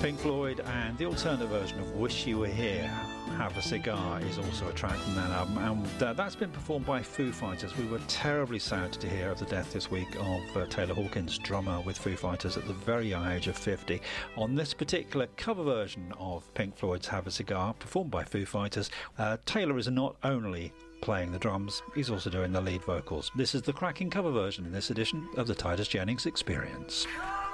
Pink Floyd and the alternate version of Wish You Were Here, Have a Cigar, is also a track from that album, and that's been performed by Foo Fighters. We were terribly sad to hear of the death this week of Taylor Hawkins, drummer with Foo Fighters, at the very young age of 50. On this particular cover version of Pink Floyd's Have a Cigar, performed by Foo Fighters, Taylor is not only playing the drums, he's also doing the lead vocals. This is the cracking cover version in this edition of the Titus Jennings Experience.